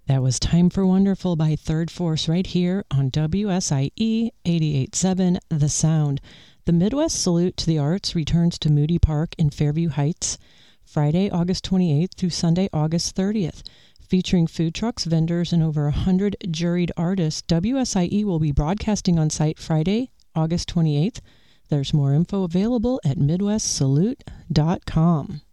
That was Time for Wonderful by Third Force right here on WSIE 88.7 The Sound. The Midwest Salute to the Arts returns to Moody Park in Fairview Heights Friday, August 28th through Sunday, August 30th. Featuring food trucks, vendors, and over 100 juried artists, WSIE will be broadcasting on site Friday, August 28th. There's more info available at MidwestSalute.com.